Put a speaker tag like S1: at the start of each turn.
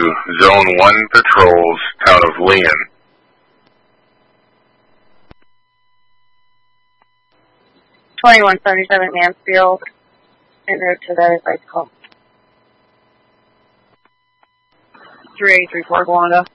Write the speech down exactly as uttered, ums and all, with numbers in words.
S1: Zone one Patrols, Town of Leon.
S2: twenty-one seventy-seven Mansfield, en route to the bicycle.
S3: three eight three four, Wanda.